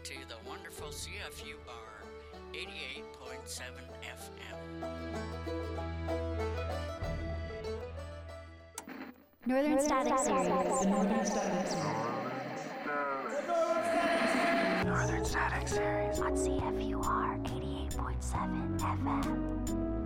to the wonderful CFUR 88.7 FM. Northern Static Series. Northern Static Series On CFUR 88.7 FM.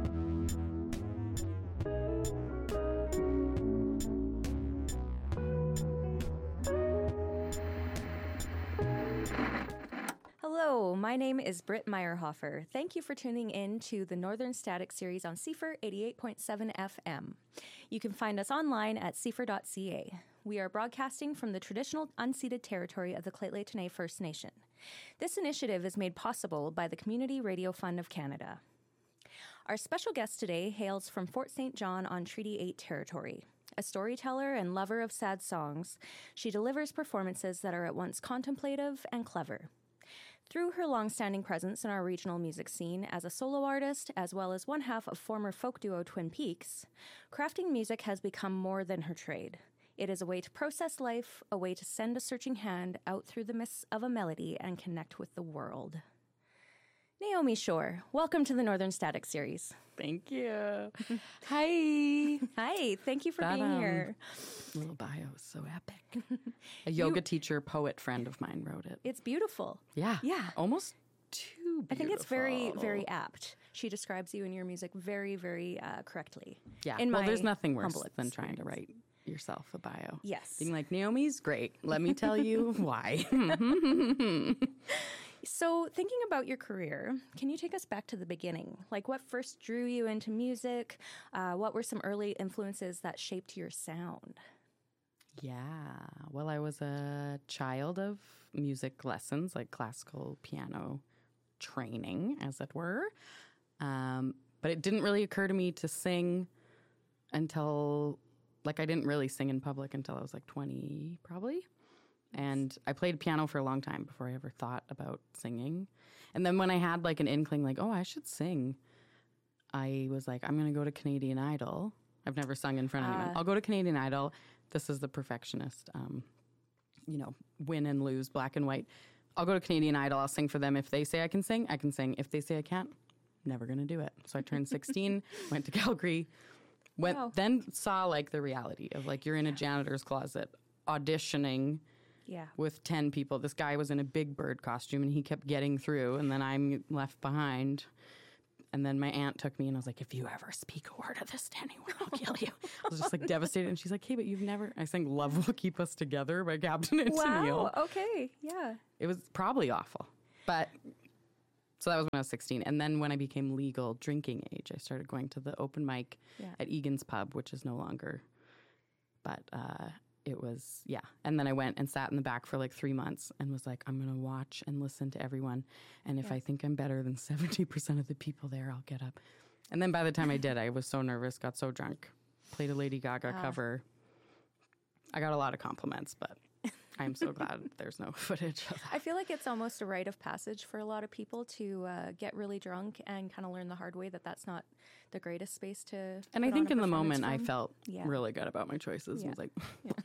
Hello, my name is Britt Meyerhofer. Thank you for tuning in to the Northern Static Series on CFUR 88.7 FM. You can find us online at cfur.ca. We are broadcasting from the traditional unceded territory of the Lheidli T'enneh First Nation. This initiative is made possible by the Community Radio Fund of Canada. Our special guest today hails from Fort St. John on Treaty 8 territory. A storyteller and lover of sad songs, she delivers performances that are at once contemplative and clever. Through her long-standing presence in our regional music scene as a solo artist, as well as one half of former folk duo Twin Peaks, crafting music has become more than her trade. It is a way to process life, a way to send a searching hand out through the mists of a melody and connect with the world. Naomi Shore, welcome to the Northern Static Series. Thank you. Hi. Hi, thank you for being here. Little bio is so epic. A yoga teacher, poet friend of mine wrote it. It's beautiful. Yeah. Almost too beautiful. I think it's very, very apt. She describes you and your music very, very correctly. Yeah. Well, there's nothing worse than trying to write yourself a bio. Yes. Being like, Naomi's great. Let me tell you why. So, thinking about your career, can you take us back to the beginning? Like, what first drew you into music? What were some early influences that shaped your sound? Yeah. Well, I was a child of music lessons, like classical piano training, as it were. But it didn't really occur to me to sing until, I didn't really sing in public until I was 20, probably. And I played piano for a long time before I ever thought about singing. And then when I had an inkling, I should sing, I was like, I'm going to go to Canadian Idol. I've never sung in front of anyone. I'll go to Canadian Idol. This is the perfectionist, win and lose, black and white. I'll go to Canadian Idol. I'll sing for them. If they say I can sing, I can sing. If they say I can't, never going to do it. So I turned 16, went to Calgary, then saw the reality of you're in a janitor's closet auditioning. Yeah. With 10 people. This guy was in a Big Bird costume, and he kept getting through, and then I'm left behind. And then my aunt took me, and I was like, if you ever speak a word of this to anyone, I'll kill you. I was just devastated. And she's like, hey, but you've never... I sang Love Will Keep Us Together by Captain and Tennille. Wow, okay, yeah. It was probably awful. But... So that was when I was 16. And then when I became legal drinking age, I started going to the open mic at Egan's Pub, which is no longer... But... it was, And then I went and sat in the back for 3 months and was like, I'm going to watch and listen to everyone. And if I think I'm better than 70% of the people there, I'll get up. And then by the time I did, I was so nervous, got so drunk, played a Lady Gaga cover. I got a lot of compliments, but I'm so glad there's no footage of that. I feel like it's almost a rite of passage for a lot of people to get really drunk and kind of learn the hard way that that's not the greatest space to. And I think in the moment from. I felt really good about my choices. I was like,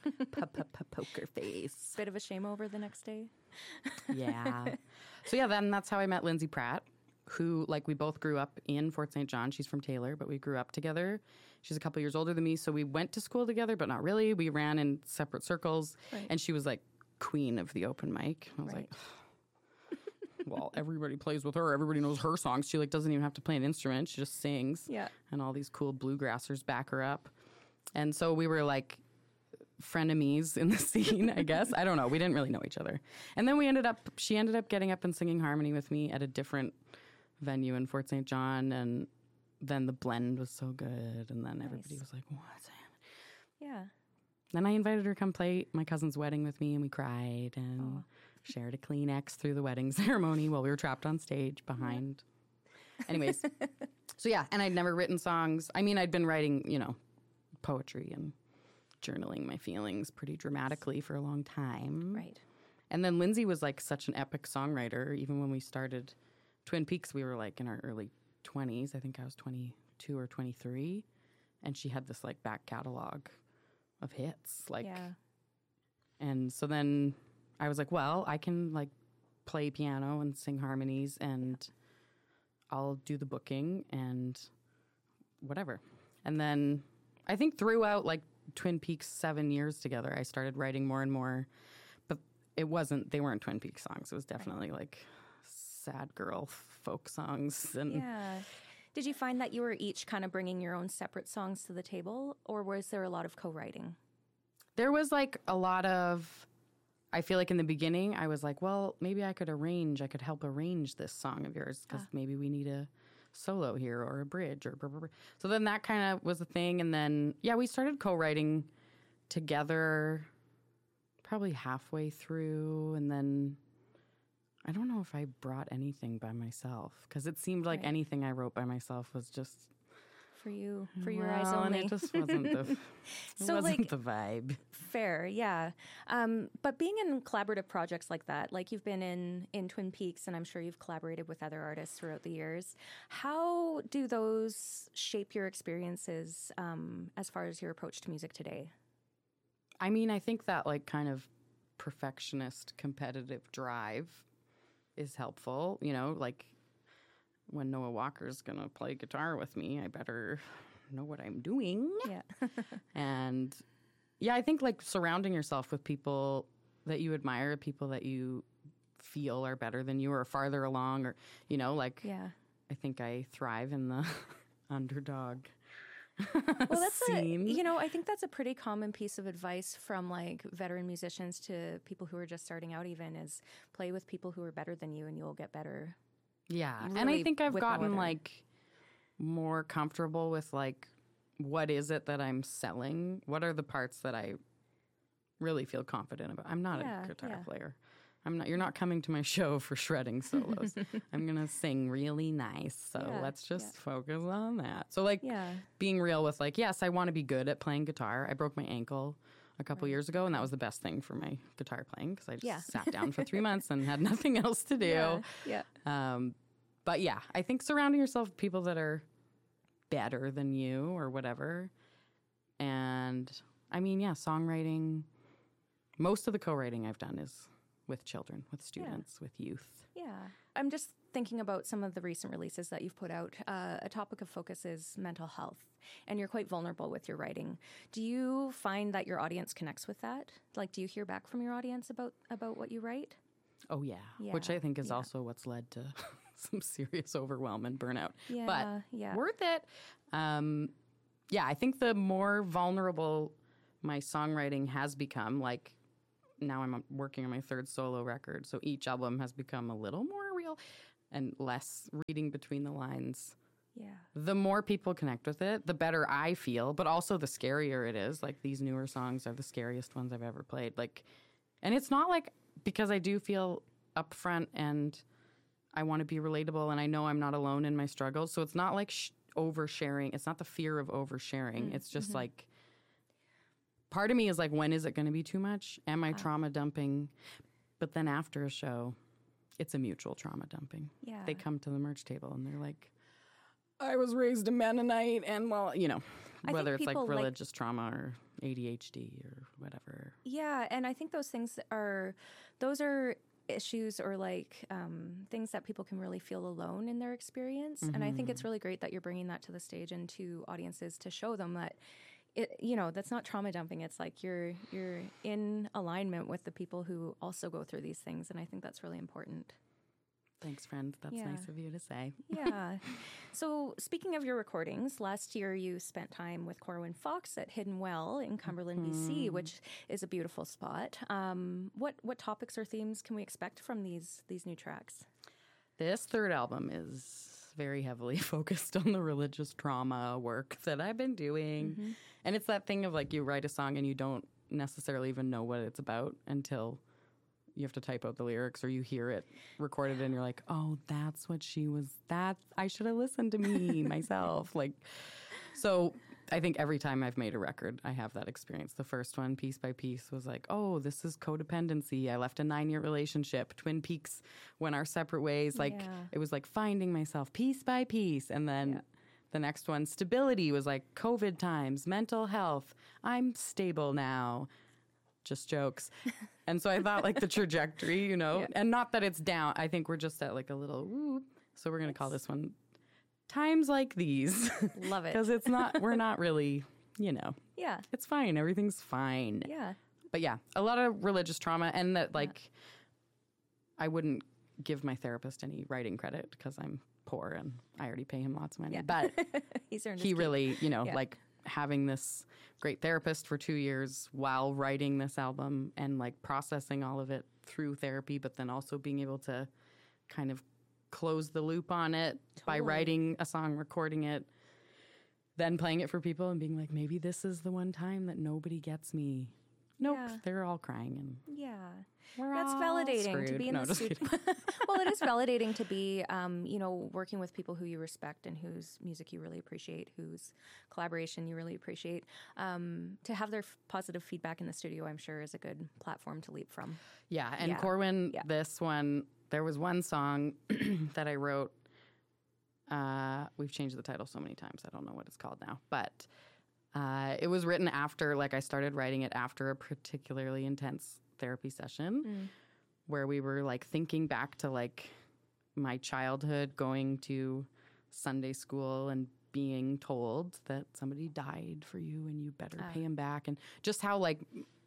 poker face. Bit of a shame over the next day. Yeah. So then that's how I met Lindsay Pratt, who we both grew up in Fort St. John. She's from Taylor, but we grew up together. She's a couple years older than me, so we went to school together, but not really. We ran in separate circles, and she was queen of the open mic. I was like, well, everybody plays with her. Everybody knows her songs. She doesn't even have to play an instrument. She just sings. Yeah. And all these cool bluegrassers back her up. And so we were frenemies in the scene, I guess. I don't know. We didn't really know each other. And then she ended up getting up and singing harmony with me at a different venue in Fort St. John, and then the blend was so good, and then everybody was like, what's happening? Yeah. Then I invited her to come play my cousin's wedding with me, and we cried and shared a Kleenex through the wedding ceremony while we were trapped on stage behind. Anyways, so and I'd never written songs. I mean, I'd been writing, poetry and journaling my feelings pretty dramatically for a long time. Right. And then Lindsay was such an epic songwriter. Even when we started Twin Peaks, we were in our early 20s. I think I was 22 or 23. And she had this back catalog of hits. And so then I was like, well, I can play piano and sing harmonies, and I'll do the booking and whatever. And then I think throughout like Twin Peaks 7 years together, I started writing more and more, but they weren't Twin Peaks songs. It was definitely like sad girl folk songs. And Yeah. Did you find that you were each kind of bringing your own separate songs to the table, or was there a lot of co-writing? there was like a lot of, I feel like in the beginning, I was like, well, maybe I could help arrange this song of yours because maybe we need a solo here or a bridge or blah, blah, blah. So then that kind of was a thing. And then, yeah, we started co-writing together probably halfway through. And then I don't know if I brought anything by myself because it seemed like anything I wrote by myself was just for you, for your eyes and only. it just wasn't the the vibe. Fair, yeah. But being in collaborative projects like that, like you've been in Twin Peaks, and I'm sure you've collaborated with other artists throughout the years, how do those shape your experiences as far as your approach to music today? I mean, I think that like kind of perfectionist competitive drive is helpful, you know, like when Noah Walker's going to play guitar with me, I better know what I'm doing. Yeah. And yeah, I think like surrounding yourself with people that you admire, people that you feel are better than you or farther along, or, you know, like, Yeah. I think I thrive in the underdog Well, that's scene. I think that's a pretty common piece of advice from like veteran musicians to people who are just starting out even is play with people who are better than you and you'll get better. Yeah. And I really think I've with no gotten other. like more comfortable with like, what is it that I'm selling? What are the parts that I really feel confident about? I'm not Yeah, a guitar yeah. player. You're not coming to my show for shredding solos. I'm going to sing really nice. So Yeah, let's just focus on that. So like Yeah. being real with like, yes, I want to be good at playing guitar. I broke my ankle a couple years ago, and that was the best thing for my guitar playing because I just sat down for 3 months and had nothing else to do. Yeah. But yeah, I think surrounding yourself with people that are better than you or whatever. And I mean, yeah, songwriting, most of the co-writing I've done is with children, with students, with youth. Yeah. I'm just thinking about some of the recent releases that you've put out. A topic of focus is mental health, and you're quite vulnerable with your writing. Do you find that your audience connects with that? Like, do you hear back from your audience about what you write? Oh, yeah. Which I think is also what's led to some serious overwhelm and burnout. Yeah, But yeah. worth it. Yeah, I think the more vulnerable my songwriting has become, like now I'm working on my third solo record, so each album has become a little more real and less reading between the lines. Yeah. The more people connect with it, the better I feel, but also the scarier it is. Like these newer songs are the scariest ones I've ever played. Like, and it's not like because I do feel upfront and I want to be relatable and I know I'm not alone in my struggles. So it's not like oversharing. It's not the fear of oversharing. It's just like, part of me is like, when is it going to be too much? Am I trauma dumping? But then after a show, it's a mutual trauma dumping. Yeah. They come to the merch table and they're like, I was raised a Mennonite and well, you know, I whether think it's like people like- religious trauma or ADHD or whatever. Yeah, and I think those are issues or like things that people can really feel alone in their experience. And I think it's really great that you're bringing that to the stage and to audiences to show them that that's not trauma dumping. It's like you're in alignment with the people who also go through these things, and I think that's really important. Thanks, friend. That's Yeah. nice of you to say. Yeah. So speaking of your recordings, last year you spent time with Corwin Fox at Hidden Well in Cumberland, BC, which is a beautiful spot. What topics or themes can we expect from these new tracks? This third album is very heavily focused on the religious trauma work that I've been doing. And it's that thing of like you write a song and you don't necessarily even know what it's about until you have to type out the lyrics or you hear it recorded and you're like, oh, that's what I should have listened to me myself. Like, so I think every time I've made a record, I have that experience. The first one, Piece by Piece, was like, oh, this is codependency. I left a 9-year relationship. Twin Peaks went our separate ways. Like, it was like finding myself piece by piece. And then the next one, Stability, was like COVID times, mental health. I'm stable now. just jokes. And so I thought like the trajectory, you know, Yeah. and not that it's down. I think we're just at like a little, whoop. So we're going to call this one Times Like These. Love it. Because it's not, we're not really, you know, Yeah. it's fine. Everything's fine. Yeah. But yeah, a lot of religious trauma, and that like I wouldn't give my therapist any writing credit because I'm poor and I already pay him lots of money. Yeah. But He's earned his he keep. really, you know, Yeah. like having this great therapist for 2 years while writing this album and like processing all of it through therapy, but then also being able to kind of close the loop on it by Totally. writing a song, recording it, then playing it for people and being like, maybe this is the one time that nobody gets me. Nope, Yeah. they're all crying and Yeah. we're That's all validating to screwed. be in No, the just studio. kidding. Well, it is validating to be, you know, working with people who you respect and whose music you really appreciate, whose collaboration you really appreciate. To have their positive feedback in the studio, I'm sure, is a good platform to leap from. Yeah, and Yeah. Corwin, Yeah. this one, there was one song that I wrote. We've changed the title so many times, I don't know what it's called now. But it was written after, like I started writing it after a particularly intense therapy session where we were like thinking back to like my childhood, going to Sunday school and being told that somebody died for you and you better pay him back. And just how like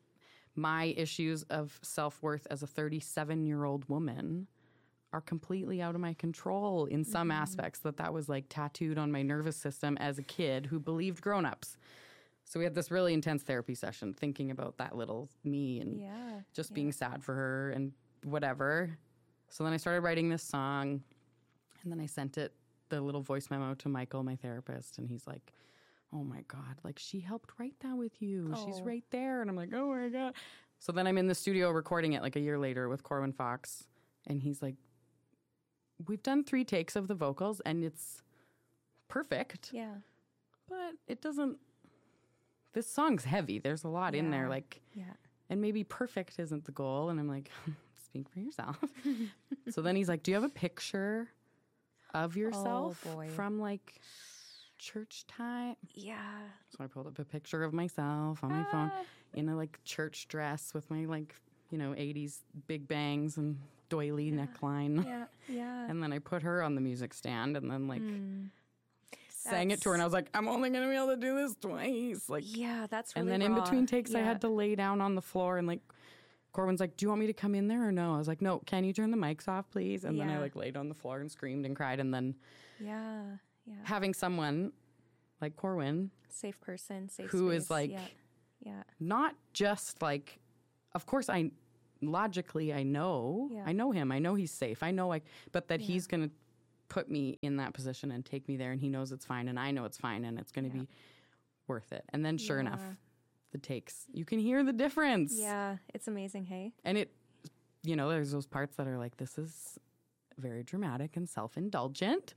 my issues of self-worth as a 37-year-old woman are completely out of my control in some aspects, that was like tattooed on my nervous system as a kid who believed grown-ups. So we had this really intense therapy session thinking about that little me and Yeah. just being sad for her and whatever. So then I started writing this song, and then I sent it, the little voice memo, to Michael, my therapist, and he's like, oh my God, like she helped write that with you. She's Oh. right there. And I'm like, oh my God. So then I'm in the studio recording it like a year later with Corwin Fox, and he's like, we've done 3 takes of the vocals and it's perfect, Yeah. but it doesn't, this song's heavy. There's a lot in there, Yeah. like, Yeah. and maybe perfect isn't the goal. And I'm like, speak for yourself. So then he's like, do you have a picture of yourself boy. from like church time? Yeah. So I pulled up a picture of myself on my phone in a like church dress with my like, you know, 80s big bangs and doily neckline. Yeah. Yeah. And then I put her on the music stand and then like sang it to her, That's- and I was like, I'm only gonna be able to do this twice. Like, Yeah, that's and really then in raw. between takes, I Yeah. had to lay down on the floor, and like Corwin's like, do you want me to come in there or no? I was like, no, can you turn the mics off, please? And then I Yeah. like laid on the floor and screamed and cried. And then Yeah. Yeah. having someone like Corwin, Safe person, safe who is space. like, Yeah. Yeah. not just like, of course I logically I know Yeah. him, I know he's safe, I know but that he's gonna put me in that position and take me there, and he knows it's fine, and I know it's fine, and it's gonna be worth it. And then sure enough, Yeah. the takes, you can hear the difference. Yeah. It's amazing, hey? And it, you know, there's those parts that are like, this is very dramatic and self-indulgent,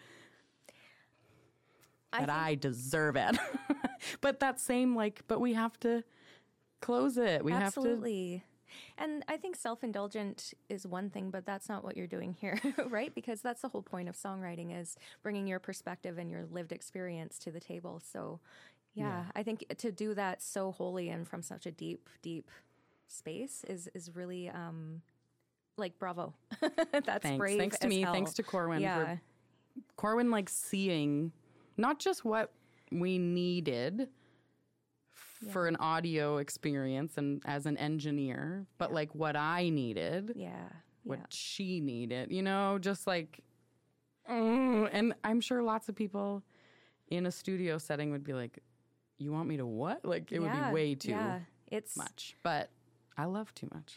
but I deserve it. But that same, like, but we have to close it. We have Absolutely. And I think self-indulgent is one thing, but that's not what you're doing here, right? Because that's the whole point of songwriting, is bringing your perspective and your lived experience to the table. So, yeah. I think to do that so wholly and from such a deep, deep space is really like bravo. That's Thanks. brave. Thanks to as me. hell. Thanks to Corwin. Yeah. For Corwin, like, seeing not just what we needed for an audio experience and as an engineer, but like what I needed, Yeah. what she needed, you know, just like, and I'm sure lots of people in a studio setting would be like, you want me to what? Like, it would be way too It's much. But I love too much.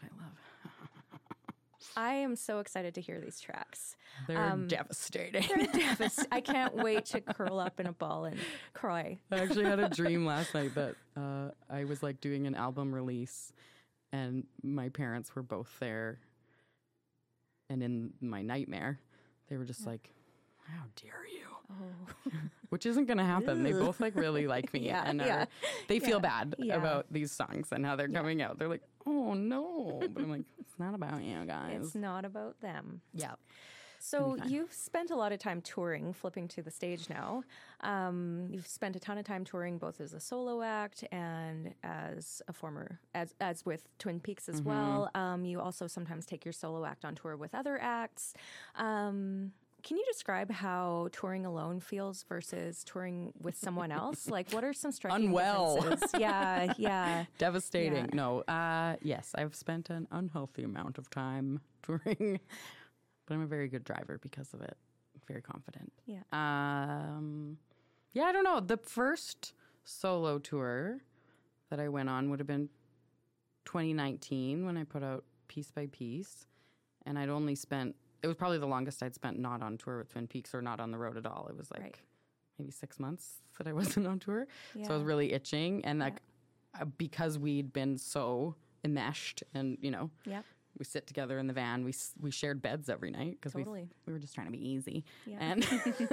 I am so excited to hear these tracks. They're devastating. I can't wait to curl up in a ball and cry. I actually had a dream last night that I was like doing an album release, and my parents were both there. And in my nightmare, they were just like, how dare you? Oh. Which isn't going to happen. They both like really like me, Yeah, and yeah. they feel bad Yeah. about these songs and how they're coming out. They're like, oh no. But I'm like, it's not about you guys. It's not about them. Yeah. So you've spent a lot of time touring, flipping to the stage now. You've spent a ton of time touring both as a solo act and as a as with Twin Peaks as well. You also sometimes take your solo act on tour with other acts. Can you describe how touring alone feels versus touring with someone else? Like, what are some striking differences? Yeah. Devastating. Yeah. No, yes, I've spent an unhealthy amount of time touring, but I'm a very good driver because of it. Very confident. Yeah. Yeah, I don't know. The first solo tour that I went on would have been 2019 when I put out Piece by Piece, and I'd only spent. It was probably the longest I'd spent not on tour with Twin Peaks or not on the road at all. It was like maybe 6 months that I wasn't on tour. Yeah. So I was really itching. And like because we'd been so enmeshed and, you know, we sit together in the van. We shared beds every night because we were just trying to be easy. Yeah. And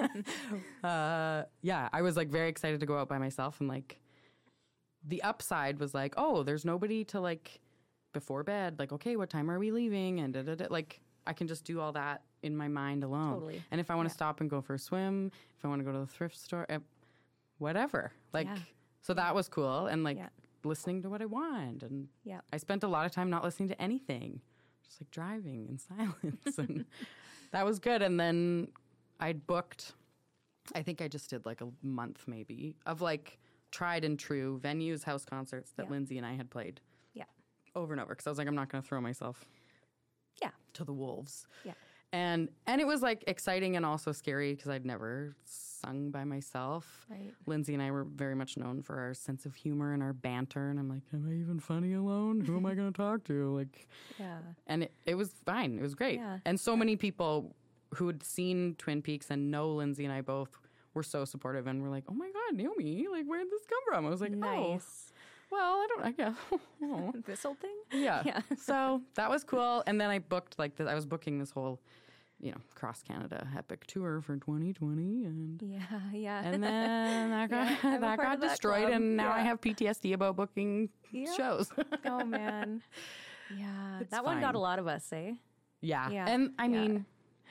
I was like very excited to go out by myself. And like the upside was like, oh, there's nobody to like before bed. Like, okay, what time are we leaving? And like I can just do all that in my mind alone. Totally. And if I want to stop and go for a swim, if I want to go to the thrift store, whatever. Like, so that was cool. And like listening to what I want. And I spent a lot of time not listening to anything, just like driving in silence. And that was good. And then I'd booked, I think I just did like a month maybe of like tried and true venues, house concerts that Lindsay and I had played over and over. Because I was like, I'm not going to throw myself to the wolves. Yeah. And it was like exciting and also scary because I'd never sung by myself. Right. Lindsay and I were very much known for our sense of humor and our banter. And I'm like, am I even funny alone? Who am I going to talk to? Like, and it was fine. It was great. Yeah. And so many people who had seen Twin Peaks and know Lindsay and I both were so supportive and were like, oh my God, Naomi, like, where'd this come from? I was like, nice. Well, I guess. This whole thing? Yeah. So that was cool. And then I booked I was booking this whole, you know, cross Canada epic tour for 2020. And And then that got destroyed. And now I have PTSD about booking shows. Oh, man. Yeah. It's that fine. One got a lot of us, eh? Yeah. And I mean,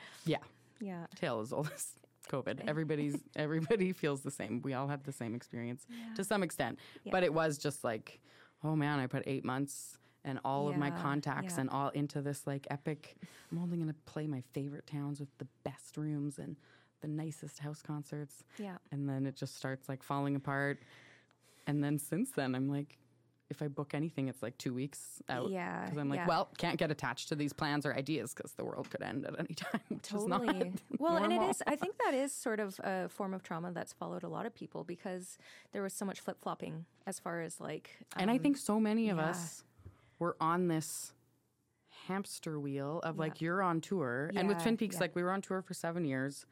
tale as old as COVID. Everybody feels the same. We all have the same experience to some extent. Yeah. But it was just like, oh man, I put 8 months and all of my contacts and all into this like epic. I'm only going to play my favorite towns with the best rooms and the nicest house concerts. Yeah. And then it just starts like falling apart. And then since then, I'm like, if I book anything, it's like 2 weeks out. Yeah. Because I'm like, well, can't get attached to these plans or ideas because the world could end at any time. Which is not well, normal. And it is, I think that is sort of a form of trauma that's followed a lot of people because there was so much flip-flopping as far as like. And I think so many of us were on this hamster wheel of like, you're on tour. And with Twin Peaks, like we were on tour for 7 years.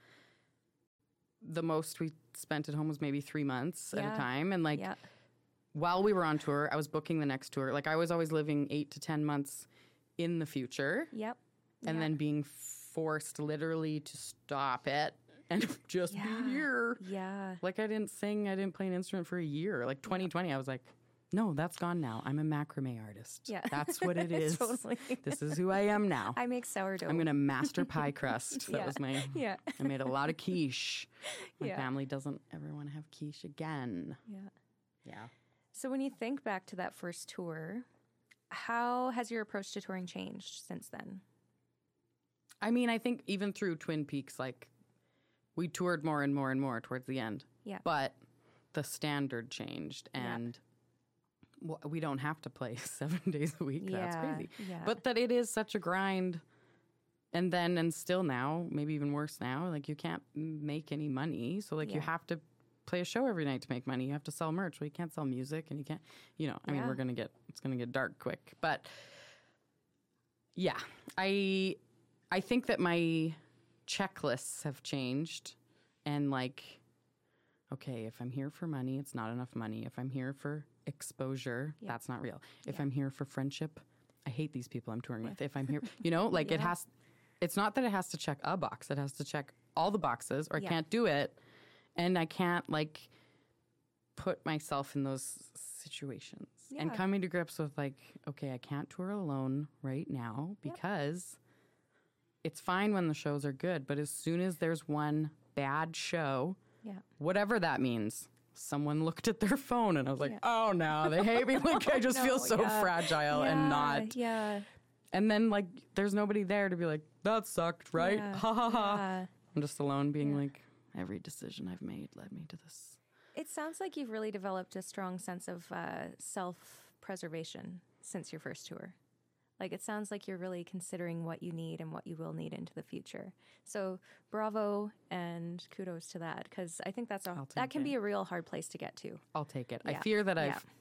The most we spent at home was maybe 3 months at a time. And like. While we were on tour, I was booking the next tour. Like I was always living 8 to 10 months in the future. Yep. And then being forced literally to stop it and just be here. Yeah. Like I didn't sing, I didn't play an instrument for a year. Like 2020, I was like, no, that's gone now. I'm a macrame artist. Yeah. That's what it is. Totally. This is who I am now. I make sourdough. I'm going to master pie crust. That was my, I made a lot of quiche. My family doesn't ever want to have quiche again. Yeah. Yeah. So when you think back to that first tour, how has your approach to touring changed since then? I mean, I think even through Twin Peaks, like we toured more and more and more towards the end. Yeah. But the standard changed and we don't have to play 7 days a week. That's crazy. Yeah. But that it is such a grind. And still now, maybe even worse now, like you can't make any money. So like you have to play a show every night to make money. You have to sell merch. Well, you can't sell music and you can't, I mean, it's going to get dark quick. But yeah, I think that my checklists have changed and like, okay, if I'm here for money, it's not enough money. If I'm here for exposure, that's not real. If I'm here for friendship, I hate these people I'm touring with. If I'm here, like it's not that it has to check a box. It has to check all the boxes or I can't do it. And I can't, like, put myself in those situations. Yeah. And coming to grips with, like, okay, I can't tour alone right now because it's fine when the shows are good, but as soon as there's one bad show, Yeah. whatever that means, someone looked at their phone and I was like, Yeah. oh no, they hate me. Like I just No, feel so yeah. fragile Yeah, and not. Yeah. And then like there's nobody there to be like, that sucked, right? Yeah. Ha ha ha. Yeah. I'm just alone being Yeah. like, every decision I've made led me to this. It sounds like you've really developed a strong sense of self-preservation since your first tour. Like, it sounds like you're really considering what you need and what you will need into the future. So bravo and kudos to that, because I think that take can it. be a real hard place to get to. I'll take it. I Yeah. fear that Yeah. I've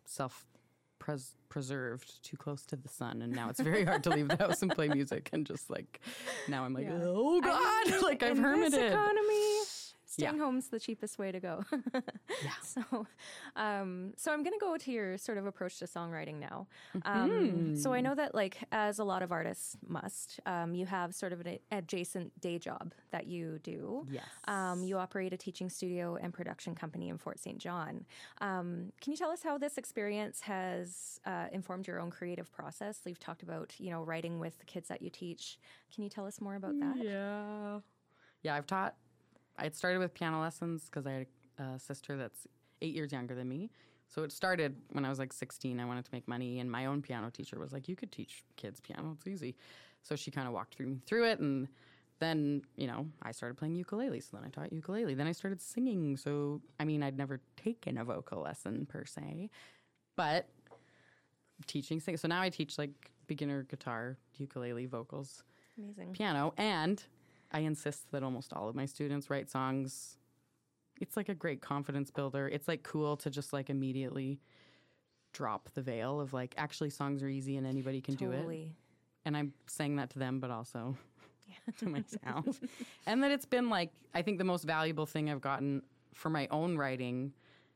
self-preserved too close to the sun, and now it's very hard to leave the house and play music. And just like now, I'm like, Yeah. oh god, I mean, like I've in hermited. this economy, staying Yeah. home's the cheapest way to go. Yeah. So I'm going to go to your sort of approach to songwriting now. Mm-hmm. So I know that, like, as a lot of artists must, you have sort of an adjacent day job that you do. Yes. You operate a teaching studio and production company in Fort St. John. Can you tell us how this experience has informed your own creative process? You've talked about, writing with the kids that you teach. Can you tell us more about that? Yeah, I had started with piano lessons because I had a sister that's 8 years younger than me. So it started when I was like 16. I wanted to make money, and my own piano teacher was like, you could teach kids piano. It's easy. So she kind of walked me through it, and then, I started playing ukulele. So then I taught ukulele. Then I started singing. So, I mean, I'd never taken a vocal lesson per se, but teaching singing. So now I teach like beginner guitar, ukulele, vocals, Amazing. piano, and I insist that almost all of my students write songs. It's like a great confidence builder. It's like cool to just like immediately drop the veil of like, actually songs are easy and anybody can do it. Totally. And I'm saying that to them, but also to myself. And that it's been like, I think the most valuable thing I've gotten for my own writing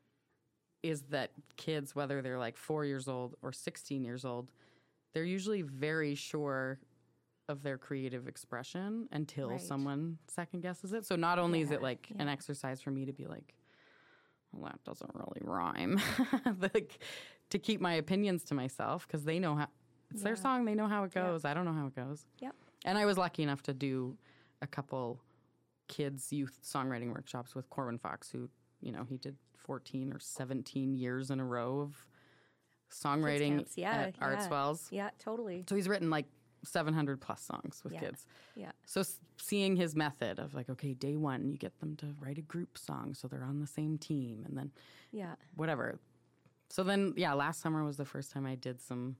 is that kids, whether they're like 4 years old or 16 years old, they're usually very sure of their creative expression until Right. someone second guesses it. So not only is it Yeah, like an exercise for me to be like, well, that doesn't really rhyme, like to keep my opinions to myself because they know how it's their Yeah. song. They know how it goes. I don't know how it goes. Yep. And I was lucky enough to do a couple kids youth songwriting workshops with Corwin Fox, who, he did 14 or 17 years in a row of songwriting camps. Yeah, at Artswells. Yeah, totally. So he's written like 700 plus songs with Yeah. kids. Yeah. So seeing his method of like, okay, day one, you get them to write a group song so they're on the same team, and then Yeah. whatever. So then, last summer was the first time I did some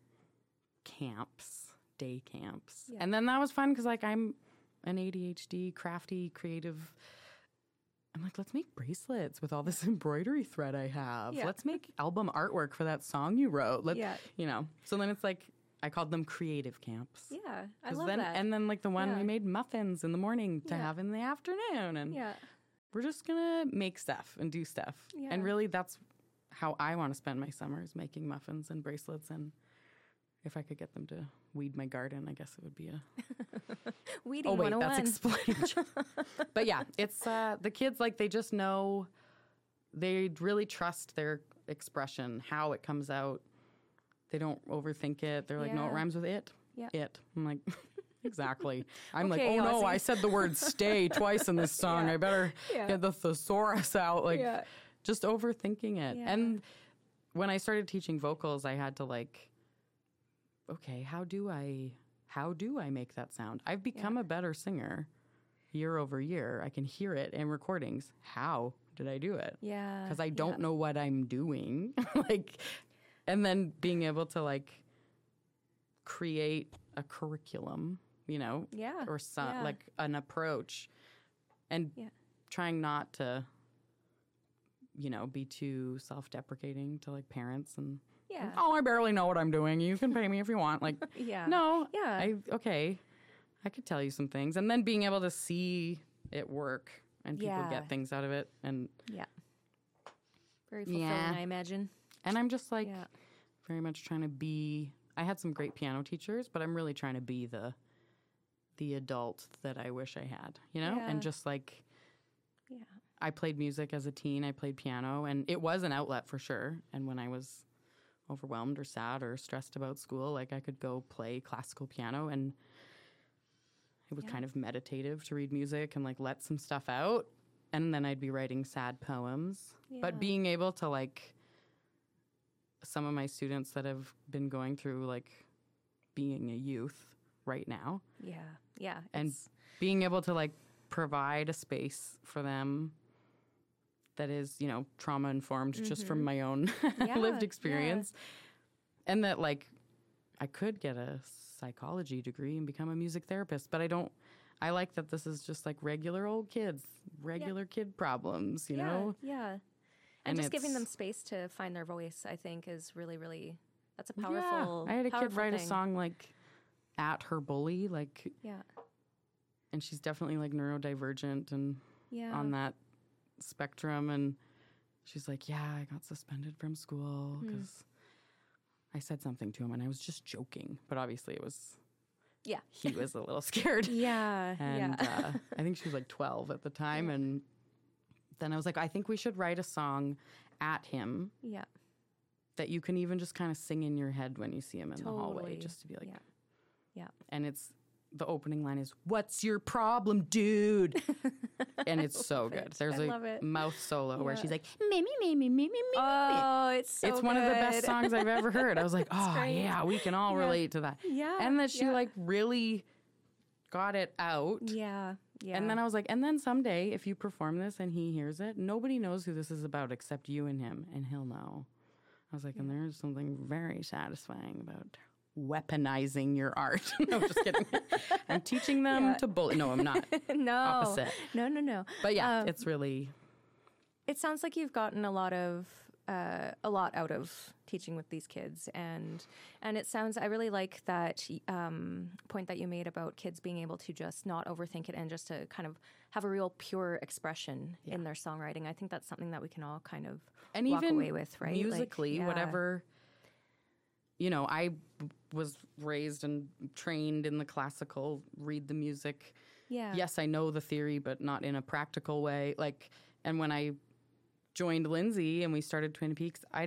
camps, day camps. Yeah. And then that was fun because like I'm an ADHD, crafty, creative. I'm like, let's make bracelets with all this embroidery thread I have. Yeah. Let's make album artwork for that song you wrote. Yeah. So then it's like, I called them creative camps. Yeah. I 'Cause love then, that. And then like the one Yeah. we made muffins in the morning to Yeah. have in the afternoon. And yeah. we're just going to make stuff and do stuff. Yeah. And really that's how I want to spend my summers, making muffins and bracelets. And if I could get them to weed my garden, I guess it would be a... Weeding Oh, wait, 101. that's explained. But yeah, it's the kids, like, they just know, they really trust their expression, how it comes out. They don't overthink it. They're like, no, it Yeah. rhymes with it. Yeah. It. I'm like, exactly. I'm Okay, like, oh no, Ozzy. I said the word stay twice in this song. Yeah. I better Yeah. get the thesaurus out. Like, Yeah. just overthinking it. Yeah. And when I started teaching vocals, I had to like, okay, how do I make that sound? I've become a better singer year over year. I can hear it in recordings. How did I do it? Yeah. Because I don't know what I'm doing. Like, and then being able to like create a curriculum, Yeah. or Yeah. like an approach, and Yeah. trying not to, be too self-deprecating to like parents and Yeah. oh, I barely know what I'm doing. You can pay me if you want. Like, Yeah. no, Yeah. I could tell you some things, and then being able to see it work and people Yeah. get things out of it, and Yeah. Very fulfilling, Yeah. I imagine. I'm just like Yeah. very much trying to be. I had some great piano teachers, but I'm really trying to be the adult that I wish I had, Yeah. and just like. Yeah. I played music as a teen. I played piano, and it was an outlet for sure. And when I was overwhelmed or sad or stressed about school, like I could go play classical piano, and It was kind of meditative to read music and like let some stuff out. And then I'd be writing sad poems. Yeah. But being able to like some of my students that have been going through like being a youth right now Yeah. and being able to like provide a space for them that is, you know, trauma informed just from my own lived experience. And that like I could get a psychology degree and become a music therapist, but I like that this is just like regular old kids, regular kid problems, you know? Yeah. And just giving them space to find their voice, I think, is really, really, that's a powerful I had a kid write thing. a song like at her bully, like, and she's definitely like neurodivergent and on that spectrum. And she's like, yeah, I got suspended from school because I said something to him and I was just joking. But obviously it was, he was a little scared. And I think she was like 12 at the time. And then I was like, I think we should write a song at him. Yeah. That you can even just kind of sing in your head when you see him in the hallway, just to be like, And it's, the opening line is, "What's your problem, dude?" And it's so good. There's a mouth solo where she's like, "Me, me, me, me, me, me, me." Oh, it's so It's one of the best songs I've ever heard. I was like, oh, yeah, we can all relate to that. Yeah. And that she like really got it out. Yeah. And then I was like, and then someday if you perform this and he hears it, nobody knows who this is about except you and him, and he'll know. I was like, and there's something very satisfying about weaponizing your art. No, just kidding. I'm teaching them to bully. No, I'm not. No. Opposite. No. But yeah, it's really... It sounds like you've gotten a lot out of teaching with these kids, and it sounds, I really like that point that you made about kids being able to just not overthink it and just to kind of have a real pure expression in their songwriting. I think that's something that we can all kind of walk away with, right? Musically, whatever. You know, I was raised and trained in the classical, read the music. Yeah. Yes, I know the theory, but not in a practical way. Like, and when I joined Lindsay and we started Twin Peaks, I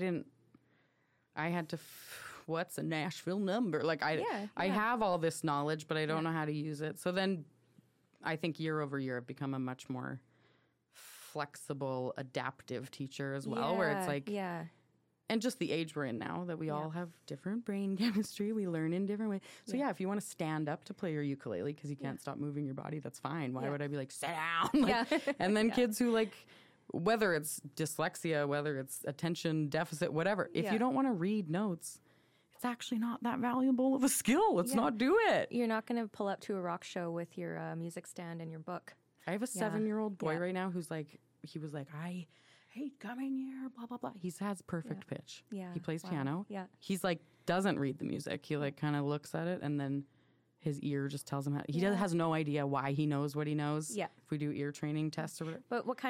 had to, what's a Nashville number? Like, I have all this knowledge, but I don't know how to use it. So then I think year over year I've become a much more flexible, adaptive teacher as well, where it's like, and just the age we're in now, that we all have different brain chemistry. We learn in different ways. So if you want to stand up to play your ukulele because you can't stop moving your body, that's fine. Why would I be like, sit down? Like, and then kids who like, whether it's dyslexia, whether it's attention deficit, whatever, if you don't want to read notes, it's actually not that valuable of a skill. Let's not do it. You're not going to pull up to a rock show with your music stand and your book. I have a 7-year-old boy right now who's like, he was like, I hate coming here, blah, blah, blah. He has perfect pitch. Yeah. He plays piano. Yeah. He's like, doesn't read the music. He like kind of looks at it and then his ear just tells him how. He has no idea why he knows what he knows. Yeah. If we do ear training tests or whatever. But what kind